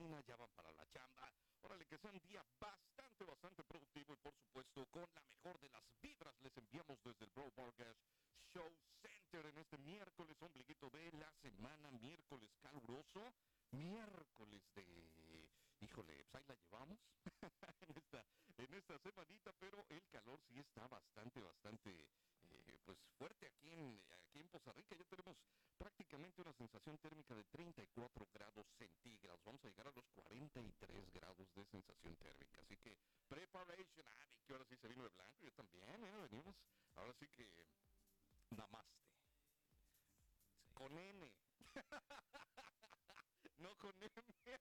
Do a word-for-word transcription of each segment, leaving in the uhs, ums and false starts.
oficina, ya van para la chamba. Órale, que sea un día bastante, bastante productivo y por supuesto con la mejor de las vibras les enviamos desde el Bro Burgers Show Center en este miércoles, ombliguito de la semana, miércoles caluroso, miércoles de, híjole, pues ahí la llevamos en esta, en esta semanita, pero el calor sí está bastante, bastante, eh, pues fuerte aquí en, aquí en Poza Rica. Ya tenemos prácticamente una sensación térmica de treinta y cuatro grados centígrados. Vamos a llegar a los cuarenta y tres grados de sensación térmica. Así que, preparation. Ah, que ahora sí se vino de blanco. Yo también, ¿eh? Venimos. Ahora sí que, namaste. Sí. Con N. No con M.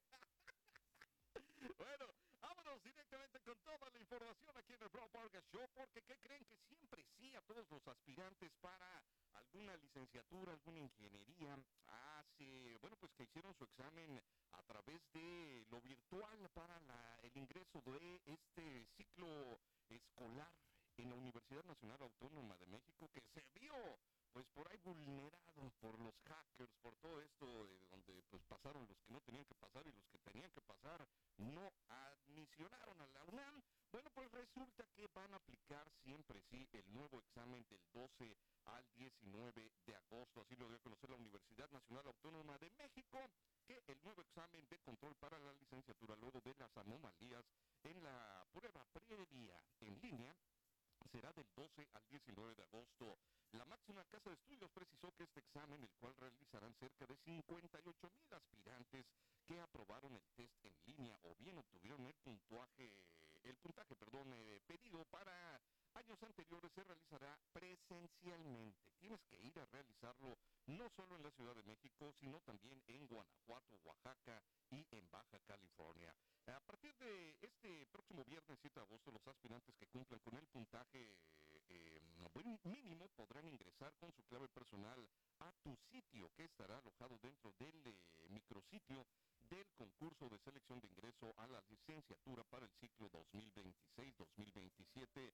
Bueno, vámonos directamente con toda la información aquí en el Bro Burger Show, porque ¿qué creen? Que siempre sí a todos los aspirantes para alguna licenciatura, alguna ingeniería, hace, bueno, pues que hicieron su examen a través de lo virtual para la, el ingreso de este ciclo escolar en la Universidad Nacional Autónoma de México, que se vio pues por ahí vulnerado por los hackers, por todo esto de donde pues pasaron los que no tenían que pasar y los que tenían que pasar no admisionaron a la UNAM. Bueno, pues resulta que van a aplicar siempre sí el nuevo examen del doce al diecinueve de agosto, así lo dio a conocer la Universidad Nacional Autónoma de México, que el nuevo examen de control para la licenciatura luego de las anomalías en la prueba previa en línea será del doce al diecinueve de agosto. La máxima casa de estudios precisó que este examen, el cual realizarán cerca de cincuenta y ocho mil aspirantes que aprobaron el test en línea o bien obtuvieron el puntaje, el puntaje, perdón, eh, pedido para años anteriores, se realizará presencialmente. Tienes que ir a realizarlo no solo en la Ciudad de México, sino también en Guanajuato, Oaxaca y en Baja California. A partir de este próximo viernes siete de agosto, los aspirantes que cumplan con el puntaje eh, mínimo podrán ingresar con su clave personal a tu sitio, que estará alojado dentro del eh, micrositio del concurso de selección de ingreso a la licenciatura para el ciclo dos mil veintiséis dos mil veintisiete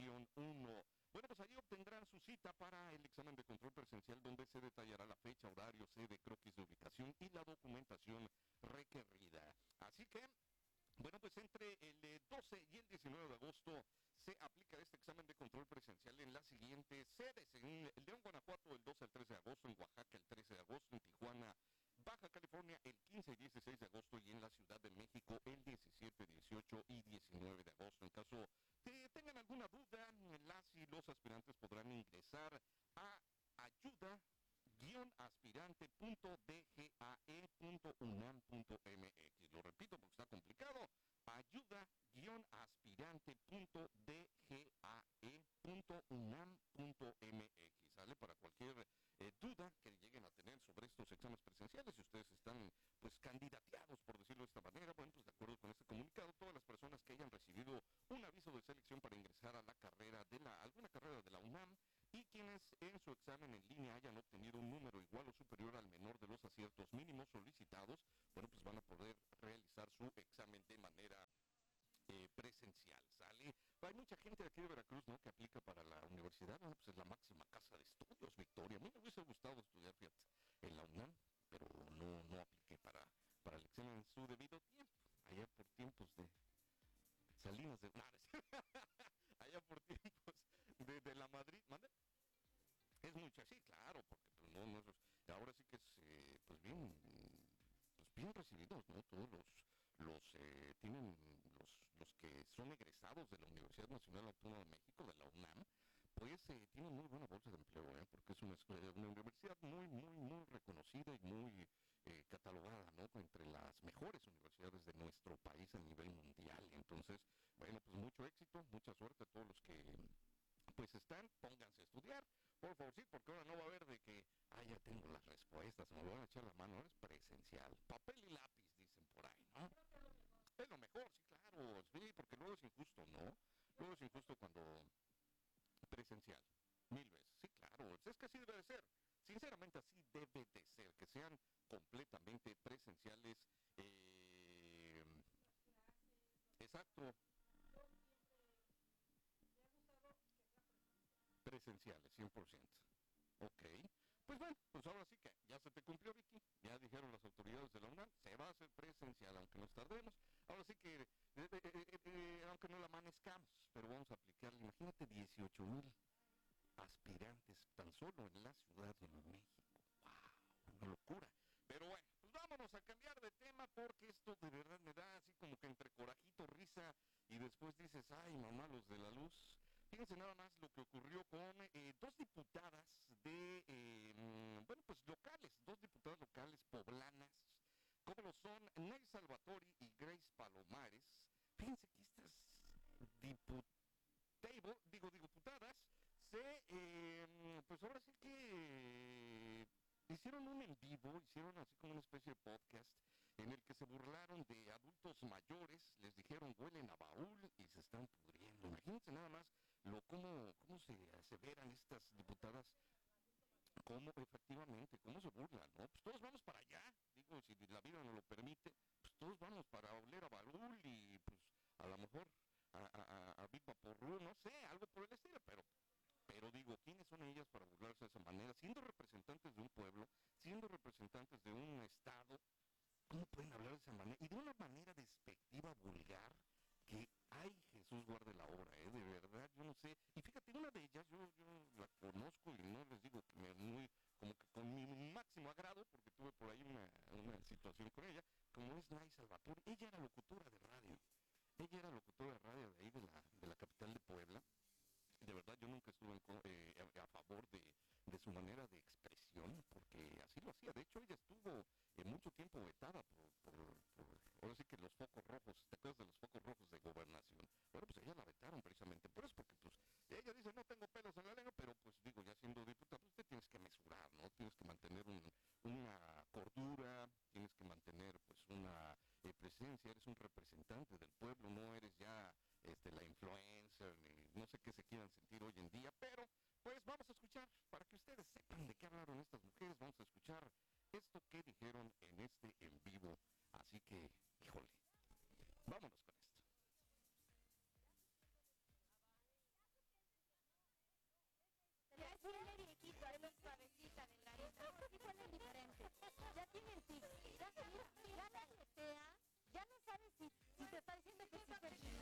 uno. Bueno, pues allí obtendrán su cita para el examen de control presencial, donde se detallará la fecha, horario, sede, croquis de ubicación y la documentación requerida. Así que, bueno, pues entre el eh, doce y el diecinueve de agosto se aplica este examen de control presencial en las siguientes sedes: en León, Guanajuato, el doce al trece de agosto, en Oaxaca el trece de agosto, en Tijuana, Baja California, el quince y dieciséis de agosto, y en la Ciudad de México el diecisiete, dieciocho y diecinueve de agosto. En caso que tengan alguna duda, las y los aspirantes podrán ingresar a ayuda aspirante punto d g a e punto u n a m punto m x. Lo repito porque está complicado: ayuda aspirante punto d g a e punto u n a m punto m x. ¿Sale? Para cualquier eh, duda que lleguen a tener sobre estos exámenes presenciales, si ustedes están pues candidateados, por decirlo de esta manera, bueno, pues de acuerdo con este comunicado, todas las personas que hayan recibido un aviso de selección para ingresar a la carrera de la, alguna carrera de la UNAM, y quienes en su examen en línea hayan obtenido un número igual o superior al menor de los aciertos mínimos solicitados, bueno, pues van a poder realizar su examen de manera eh, presencial, ¿sale? Hay mucha gente de aquí de Veracruz, ¿no?, que aplica para la universidad. Bueno, pues es la máxima casa de estudios, Victoria. A mí me hubiese gustado estudiar, fíjate, en la UNAM, pero no, no apliqué para, para el examen en su debido tiempo, allá por tiempos de Salinas de... Mares. Allá por tiempos de, de la Madrid. ¿Mande? Es mucha, sí, claro, porque pues no, no, ahora sí que es, eh, pues bien, pues bien recibidos, ¿no? Todos los, los, eh, tienen, los, los que son egresados de la Universidad Nacional Autónoma de México, de la UNAM, pues eh, tienen muy buena bolsa de empleo, ¿eh? Porque es una, una universidad muy, muy, muy reconocida y muy eh, catalogada, ¿no?, entre las mejores universidades de nuestro país a nivel mundial. Entonces, bueno, pues mucho éxito, mucha suerte a todos los que pues están, pónganse a estudiar, por favor, sí, porque ahora no va a haber de que, ah, ya tengo las respuestas, me van a echar la mano, ahora es presencial, papel y lápiz, dicen por ahí, ¿no? Es lo mejor, sí, claro, sí, porque luego es injusto, ¿no? Luego es injusto cuando presencial, mil veces, sí, claro, es que así debe de ser, sinceramente así debe de ser, que sean completamente presenciales, eh, exacto, presenciales, cien por ciento. Ok, Pues bueno, pues ahora sí que ya se te cumplió, Vicky. Ya dijeron las autoridades de la UNAM, se va a hacer presencial, aunque nos tardemos. Ahora sí que, eh, eh, eh, eh, aunque no la amanezcamos, pero vamos a aplicarle. Imagínate dieciocho mil aspirantes tan solo en la Ciudad de México. ¡Wow! Una locura. Pero bueno, pues vámonos a cambiar de tema porque esto de verdad me da así como que entre corajito, risa y después dices, ay mamá, los de la luz. Fíjense nada más lo que ocurrió con eh, dos diputadas de, eh, bueno, pues locales, dos diputadas locales poblanas, como lo son Nay Salvatori y Grace Palomares. Fíjense que estas diputado, digo, diputadas, se, eh, pues ahora sí que hicieron un en vivo, hicieron así como una especie de podcast en el que se burlaron de adultos mayores, les dijeron huelen a baúl y se están pudriendo. Imagínense nada más lo cómo, cómo se aseveran estas diputadas, cómo efectivamente, cómo se burlan, ¿no? Pues todos vamos para allá, digo, si la vida nos lo permite, pues todos vamos para oler a baúl y pues a lo mejor a, a, a, a Big Vaporru, no sé, algo por el estilo, pero pero digo, ¿quiénes son ellas para burlarse de esa manera? Siendo representantes de un pueblo, siendo representantes de un estado, ¿cómo pueden hablar de esa manera? Y de una manera despectiva, vulgar, que, ay, Jesús guarde la hora, ¿eh? De verdad, yo no sé. Y fíjate, una de ellas, yo, yo la conozco y no les digo que me muy, como que con mi máximo agrado, porque tuve por ahí una, una situación con ella, como es Nay Salvatore. Ella era locutora de radio. Ella era locutora de radio de ahí, de la, de la capital de Puebla. De verdad yo nunca estuve en, eh, a, a favor de, de su manera de expresión, porque así lo hacía. De hecho, ella estuvo eh, mucho tiempo vetada por, por, por, ahora sí que los focos rojos, ¿te acuerdas de los focos rojos de gobernación? Bueno, pues ella la vetaron precisamente por eso, porque pues ella dice, no tengo pelos en la lengua, pero pues digo, ya siendo diputada, pues te tienes que mesurar, ¿no? Tienes que mantener un, una cordura, tienes que mantener pues una eh, presencia, eres un representante del pueblo, no eres ya este, la influencer, ni no sé qué se quieran sentir hoy en día, pero pues vamos a escuchar, para que ustedes sepan de qué hablaron estas mujeres, vamos a escuchar esto que dijeron en este en vivo, así que, híjole, vámonos con esto. Ya huele viejito, ahí los suavecitan en la isla, sí huelen diferente. Ya tienen tic, ya se mira, ya la aletea, ya no sabes si, si te está diciendo que sí que sí.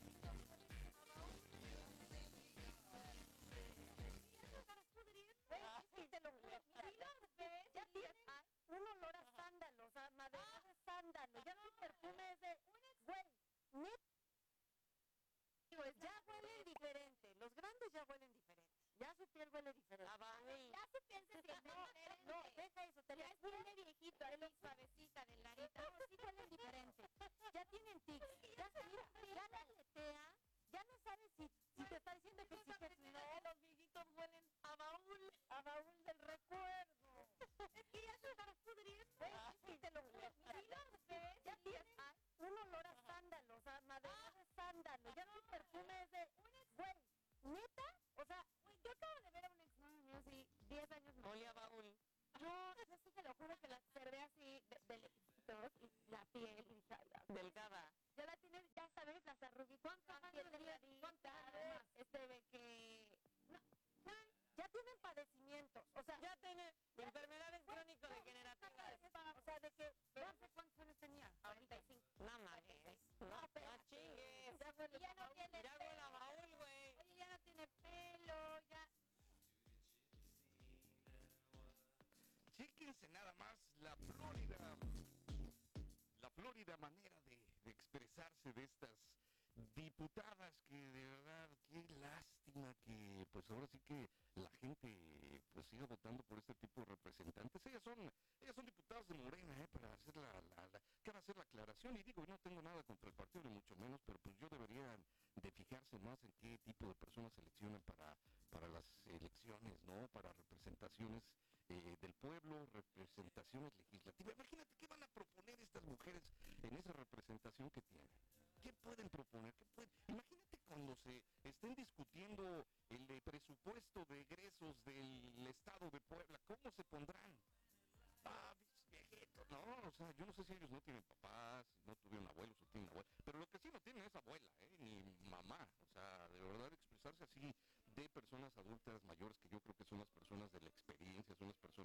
Te lo juro. Ya tienes un olor a sándalo, o sea, madera de sándalo, ya tu perfume es de, güey, net. Digo, ya huelen diferente, los grandes ya huelen diferente. Ya su piel huele diferente. Ah, ya su piel se siente diferente. No, deja eso, te ya huele viejito, ahí los suavecitan en la arita. No, sí huelen diferente. Ya tienen tics, ya se mira, ya la aletea, ya no sabes si, si te está diciendo que sí que sí. No, los viejitos huelen a baúl, a baúl del recuerdo. Es que ya se están pudriendo. Sí, te lo juro. Ya tienes un olor a sándalo, o sea, madera de sándalo. Ya tu perfume es de, güey, neta, o sea, yo acabo de ver a un exnovio mío así, diez años más. Olía a baúl. No, yo sí te lo juro que la observé así, de, de lejitos, y la piel, y ya, ya. Delgada. Ya la tienes, ya sabes, las arruguitas. ¿Cuántos años tenía? ¿Cuántos años? Este, de que, no, no, ya tienen padecimientos, o sea. Ya tiene enfermedades crónico-degenerativas. O sea, de que, no sé cuántos años tenía. cuarenta y cinco. No mames. No, pero- no chingues. Ya huele, ya no tiene Ya huele a baúl, güey. Oye, ya no tiene pelo, ya. Chéquense nada más la Florida, la Florida manera de, de expresarse de estas diputadas que de verdad, qué lástima que pues ahora sí que la gente pues siga votando por este tipo de representantes. Ellas son, ellas son diputadas de Morena, eh, para hacer la, la, la, para hacer la aclaración, y digo, no tengo nada contra el partido ni mucho menos, pero pues yo debería de fijarse más en qué tipo de personas seleccionan para, para las elecciones, ¿no? Para representaciones eh, del pueblo, representaciones legislativas. Imagínate qué van a proponer estas mujeres en esa representación que tienen. ¿Qué pueden proponer? ¿Qué pueden? Imagínate cuando se estén discutiendo el eh, presupuesto de egresos del estado de Puebla, ¿cómo se pondrán? Ah, viejito, no, o sea, yo no sé si ellos no tienen papás, no tuvieron abuelos o tienen abuelos, pero lo que sí no tienen es abuela, ¿eh? Ni mamá, o sea, de verdad expresarse así de personas adultas mayores, que yo creo que son las personas de la experiencia, son las personas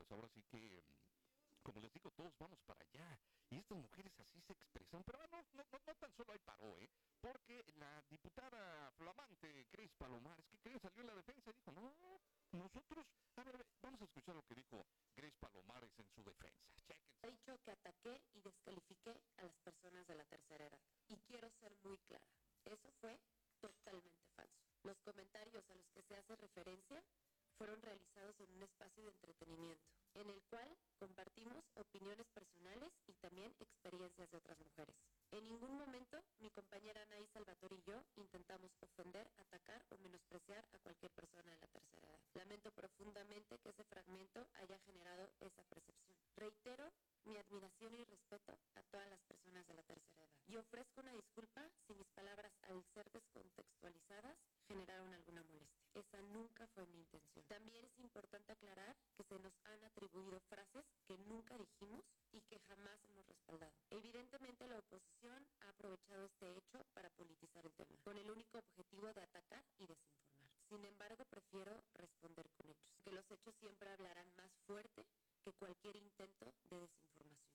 pues ahora sí que, mm, como les digo, todos vamos para allá. Y estas mujeres así se expresan. Pero no, no, no, no tan solo ahí paró, ¿eh? Porque la diputada flamante Grace Palomares, ¿qué creen? Salió en la defensa y dijo, no, nosotros, a ver, vamos a escuchar lo que dijo Grace Palomares en su defensa. Chéquense. Ha dicho que ataqué y descalifiqué a las personas de la tercera edad. Y quiero ser muy clara, eso fue totalmente falso. Los comentarios a los que se hace referencia fueron realizados en un espacio de entretenimiento, en el cual compartimos opiniones personales y también experiencias de otras mujeres. En ningún momento mi compañera Anaí Salvatore y yo intentamos ofender, atacar o menospreciar a cualquier persona de la tercera edad. Lamento profundamente que ese fragmento haya generado esa percepción. Reitero mi admiración y respeto a todas las personas de la tercera edad. Y ofrezco una disculpa si mis palabras, al ser descontextualizadas, generaron alguna molestia. Esa nunca fue mi intención. También es importante aclarar que se nos han atribuido frases que nunca dijimos y que jamás hemos respaldado. Evidentemente la oposición ha aprovechado este hecho para politizar el tema, con el único objetivo de atacar y desinformar. Sin embargo, prefiero responder con hechos, que los hechos siempre hablarán más fuerte que cualquier intento de desinformación.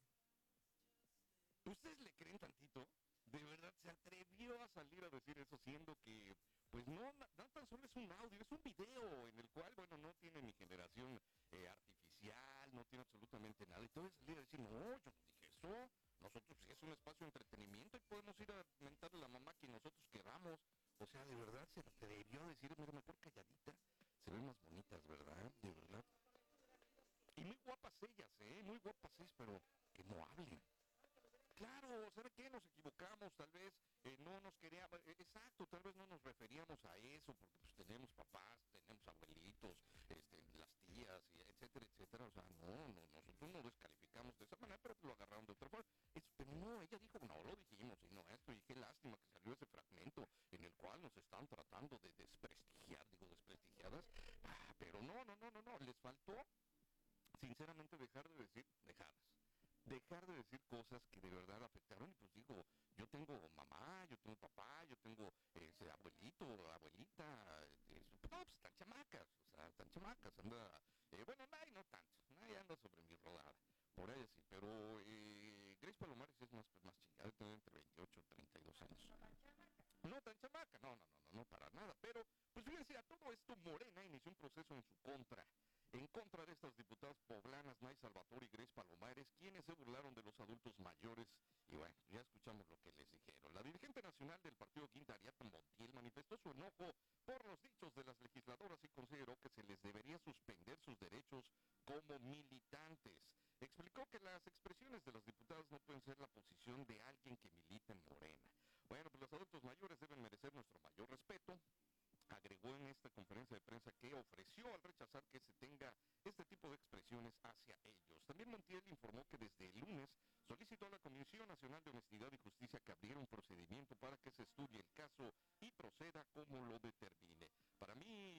¿Ustedes le creen tantito? De verdad, se atrevió a salir a decir eso, siendo que, pues no, no tan solo es un audio, es un video en el cual, bueno, no tiene ni generación eh, artificial, no tiene absolutamente nada. Y todo es salir a decir, no, yo no dije eso, nosotros sí es un espacio de entretenimiento y podemos ir a mentarle a la mamá que nosotros queramos. O sea, de verdad se atrevió a decir, mira, mejor calladita, se ven más bonitas, ¿verdad? De verdad. Y muy guapas ellas, ¿eh? Muy guapas es, pero que no hablen. Claro, ¿sabe qué? Nos equivocamos, tal vez eh, no nos queríamos, eh, exacto, tal vez no nos referíamos a eso, porque pues tenemos papás, tenemos abuelitos, este, las tías, y etcétera, etcétera. O sea, no, no, nosotros no descalificamos de esa manera, pero lo agarraron de otra forma. Es, pero no, ella dijo, no lo dijimos, y no esto, y qué lástima que salió ese fragmento en el cual nos están tratando de desprestigiar, digo, desprestigiadas. Ah, pero no, no, no, no, no, les faltó sinceramente dejar de decir dejadas, dejar de decir cosas que de verdad afectaron. Y pues digo, yo tengo mamá, yo tengo papá, yo tengo ese abuelito, abuelita, eh, no, pues están chamacas, o sea, están chamacas, anda, eh, bueno, Nay no tanto, Nay anda sobre mi rodada, por ahí sí, pero eh, Grace Palomares es más, pues, más chica, debe tener entre veintiocho y treinta y dos años. No tan chamaca, no, no, no, no, no, para nada, pero pues fíjense, a todo esto Morena inició un proceso en su contra, en contra de estas diputadas poblanas Nay Salvatore y Grace Palomares, quienes se burlaron de los adultos mayores. Y bueno, ya escuchamos lo que les dijeron. La dirigente nacional del partido Quinta, Ariadna Montiel, manifestó su enojo por los dichos de las legisladoras y consideró que se les debería suspender sus derechos como militantes. Explicó que las expresiones de las diputadas no pueden ser la posición de alguien que milita en Morena. Bueno, pues los adultos mayores deben merecer nuestro mayor respeto. Agregó en esta conferencia de prensa que ofreció al rechazar que se tenga este tipo de expresiones hacia ellos. También Montiel informó que desde el lunes solicitó a la Comisión Nacional de Honestidad y Justicia que abriera un procedimiento para que se estudie el caso y proceda como lo determine. Para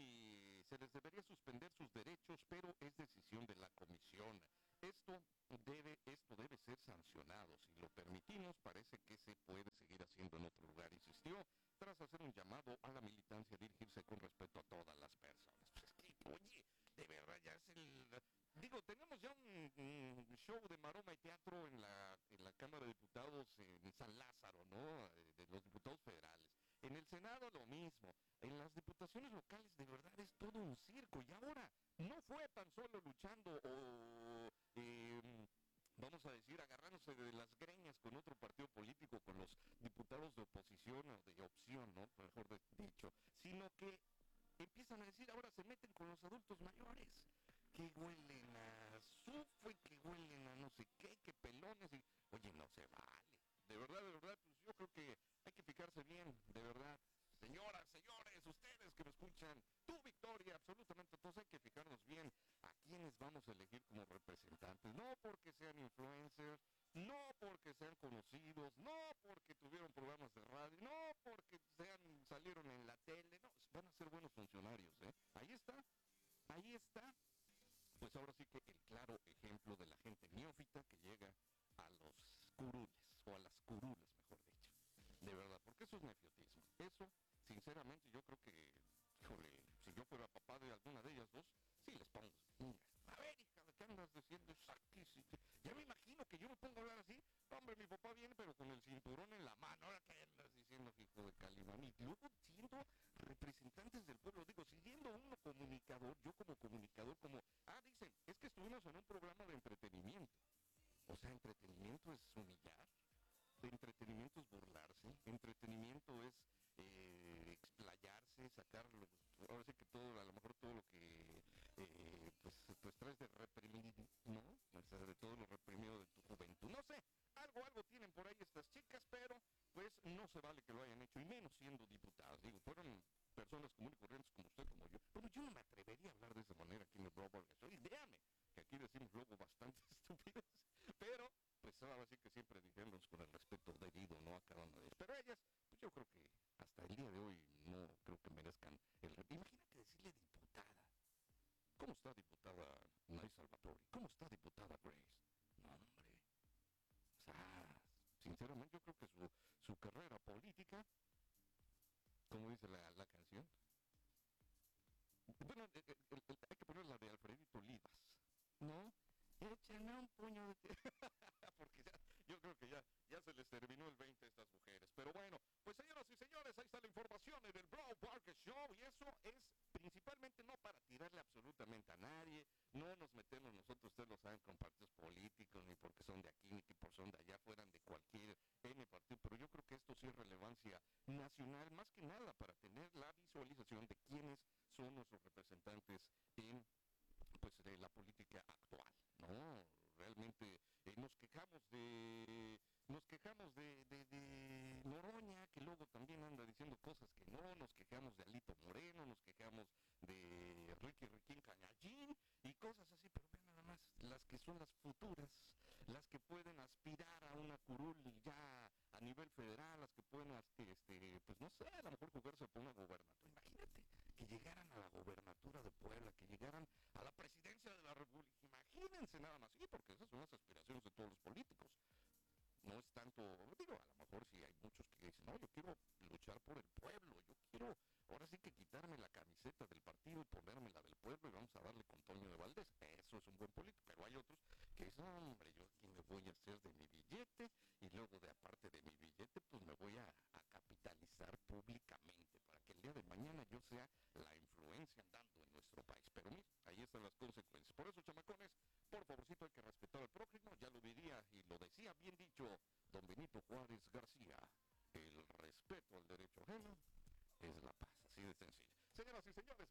mí se les debería suspender sus derechos, pero es decisión de la Comisión. Esto debe, esto debe ser sancionado. Si lo permitimos, parece que se puede seguir haciendo en otro lugar, insistió, tras hacer un llamado a la militancia a dirigirse con respeto a todas las personas. Pues es que, oye, de verdad ya es el... Digo, tenemos ya un, un show de maroma y teatro en la, en la Cámara de Diputados en San Lázaro, ¿no? De los diputados federales. En el Senado lo mismo. En las diputaciones locales de verdad es todo un circo. Y ahora no fue tan solo luchando o... Eh, vamos a decir, agarrándose de las greñas con otro partido político, con los diputados de oposición o de opción, ¿no? Mejor de, dicho, sino que empiezan a decir, ahora se meten con los adultos mayores, que huelen a azufre, que huelen a no sé qué, que pelones, y, oye, no se vale. De verdad, de verdad, pues yo creo que hay que fijarse bien, de verdad. Señoras, señores, ustedes que me escuchan, tú, Victoria, absolutamente todos, hay que fijarnos bien a quiénes vamos a elegir como representantes. No porque sean influencers, no porque sean conocidos, no porque tuvieron programas de radio, no porque sean salieron en la tele, no, van a ser buenos funcionarios, ¿eh? Ahí está, ahí está. Pues ahora sí que el claro ejemplo de la gente neófita que llega a los curules, o a las curules, mejor dicho. De verdad, porque eso es nefiotismo. Eso, sinceramente, yo creo que, híjole, si yo fuera papá de alguna de ellas dos, sí les pongo. A ver, hija, ¿de qué andas no se vale que lo hayan hecho, y menos siendo diputados. Digo, fueron personas comunes y corrientes como usted, como yo. Bueno, yo no me atrevería a hablar de esa manera aquí en el Bro Burger Show. Y véame, que aquí decimos luego bastante estúpidos, pero pues ahora sí que siempre digamos con el respeto debido, ¿no? A cada una de ellas. Pero ellas, pues yo creo que hasta el día de hoy no creo que merezcan el... Imagínate decirle diputada. ¿Cómo está diputada Nay Salvatore? ¿Cómo está diputada Grace? No, hombre. O sea, sinceramente yo creo que su, su carrera política, como dice la, la canción, bueno, el, el, el, hay que poner la de Alfredito Olivas, ¿no? Échame un puño de... Porque ya, yo creo que ya, ya se les terminó el veinte a estas mujeres. Pero bueno, pues señoras y señores, ahí está la información en el Bro Burger Show. Y eso es principalmente no para tirarle absolutamente a nadie. No nos metemos nosotros, ustedes lo saben, con partidos políticos, ni porque son de aquí, ni que por son de allá, fueran de cualquier N partido. Pero yo creo que esto sí es relevancia nacional, más que nada para tener la visualización de quiénes son nuestros representantes en pues de la política actual, ¿no? Realmente eh, nos quejamos de nos quejamos de, de, de Noroña, que luego también anda diciendo cosas que no, nos quejamos de Alito Moreno, nos quejamos de Ricky Riquín Cañallín y cosas así, pero vean nada más, las que son las futuras, las que pueden aspirar a una curul ya a nivel federal, las que pueden, este, pues no sé, a lo mejor jugarse por una gobernatura. Imagínate que llegaran a la gobernatura de Puebla, que llegaran a la presidencia de la República. Imagínense nada más, sí, porque esas son las aspiraciones de todos los políticos. No es tanto, digo, a lo mejor sí hay muchos que dicen, no, yo quiero luchar por el pueblo, yo quiero, ahora sí que quitarme la camiseta del partido y ponerme la del pueblo y vamos a darle con Toño de Valdés. Eso es un buen político, pero hay otros que dicen, hombre, yo aquí me voy a hacer de mi billete y luego de aparte de mi billete, pues me voy a, a capitalizar públicamente para que el día de mañana yo sea la influencia andando en nuestro país. Pero mira, ahí están las consecuencias. Por eso, chamacones, por favorcito hay que respetar al prójimo, ya lo diría y lo decía bien dicho don Benito Juárez García, el respeto al derecho ajeno es la paz, así de sencillo. Señoras y señores,